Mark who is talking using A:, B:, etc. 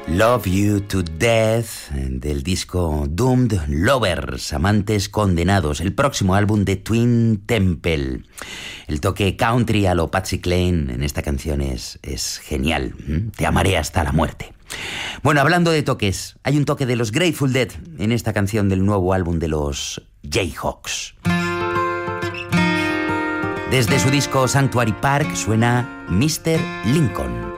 A: Love You to Death, del disco Doomed Lovers, Amantes Condenados, el próximo álbum de Twin Temple. El toque country a lo Patsy Cline en esta canción es genial. Te amaré hasta la muerte. Bueno, hablando de toques, hay un toque de los Grateful Dead en esta canción del nuevo álbum de los Jayhawks. Desde su disco Sanctuary Park suena Mr. Lincoln.